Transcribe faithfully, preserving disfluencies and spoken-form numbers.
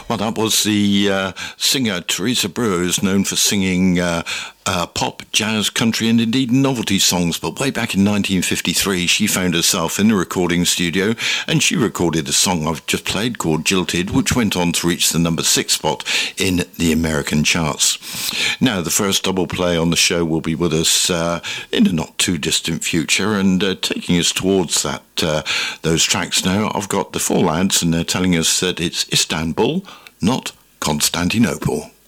Well, that was the uh, singer Teresa Brewer, who's known for singing uh, uh, pop, jazz, country and indeed novelty songs. But way back in nineteen fifty-three, she found herself in a recording studio and she recorded a song I've just played called Jilted, which went on to reach the number six spot in the American charts. Now, the first double play on the show will be with us uh, in a not too distant future, and uh, taking us towards that uh, those tracks now, I've got the four lads and they're telling us that it's Istanbul, not Constantinople.